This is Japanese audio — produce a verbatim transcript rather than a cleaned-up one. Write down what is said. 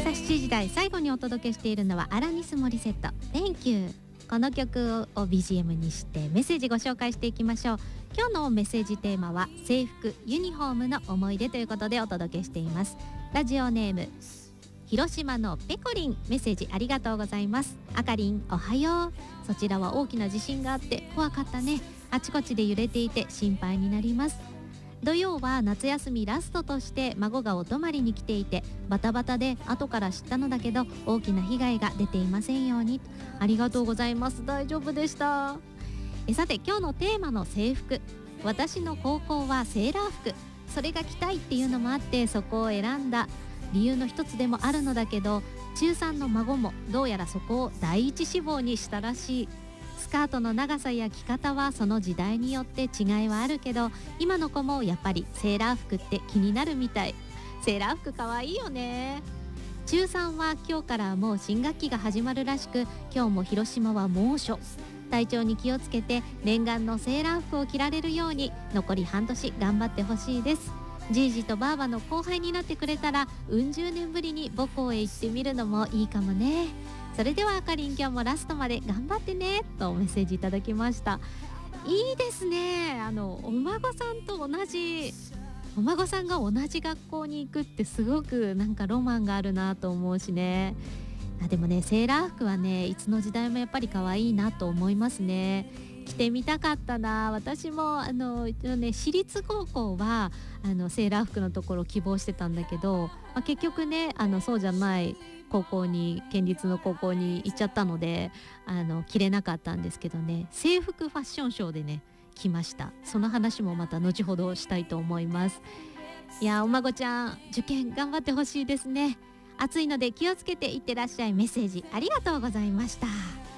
朝しちじ台最後にお届けしているのはアラニス・モリセット Thank you。 この曲を ビージーエム にしてメッセージご紹介していきましょう。今日のメッセージテーマは制服ユニフォームの思い出ということでお届けしています。ラジオネーム広島のペコリン、メッセージありがとうございます。あかりんおはよう。そちらは大きな地震があって怖かったね。あちこちで揺れていて心配になります。土曜は夏休みラストとして孫がお泊まりに来ていてバタバタで後から知ったのだけど大きな被害が出ていませんように。ありがとうございます。大丈夫でした。えさて今日のテーマの制服、私の高校はセーラー服、それが着たいっていうのもあってそこを選んだ理由の一つでもあるのだけど、中さんの孫もどうやらそこを第一志望にしたらしい。スカートの長さや着方はその時代によって違いはあるけど、今の子もやっぱりセーラー服って気になるみたい。セーラー服かわいいよね。中さんは今日からもう新学期が始まるらしく、今日も広島は猛暑。体調に気をつけて念願のセーラー服を着られるように残り半年頑張ってほしいです。じいじとばあばの後輩になってくれたらうん十年ぶりに母校へ行ってみるのもいいかもね。それではあかりん今日もラストまで頑張ってねとメッセージいただきました。いいですね。あのお孫さんと同じお孫さんが同じ学校に行くってすごくなんかロマンがあるなと思うしね。あでもねセーラー服はねいつの時代もやっぱり可愛いなと思いますね。着てみたかったな。私もあの、ね、私立高校はあのセーラー服のところを希望してたんだけど、まあ、結局ねあのそうじゃない高校に県立の高校に行っちゃったのであの着れなかったんですけどね、制服ファッションショーでね着ました。その話もまた後ほどしたいと思います。いやお孫ちゃん受験頑張ってほしいですね。暑いので気をつけていってらっしゃい。メッセージありがとうございました。